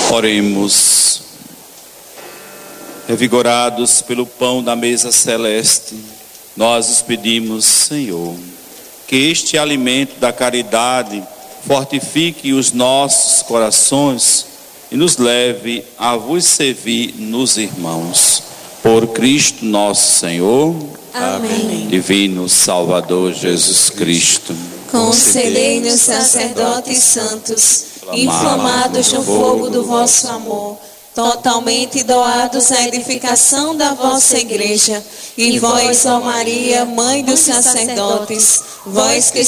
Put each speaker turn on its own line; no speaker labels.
Oremos. Revigorados pelo pão da mesa celeste, nós os pedimos, Senhor, que este alimento da caridade fortifique os nossos corações e nos leve a vos servir nos irmãos. Por Cristo nosso Senhor.
Amém.
Divino Salvador Jesus Cristo,
concedei-nos, sacerdotes santos, inflamados no fogo do vosso amor, totalmente doados à edificação da vossa igreja, e vós, ó Maria, Mãe dos sacerdotes, vós que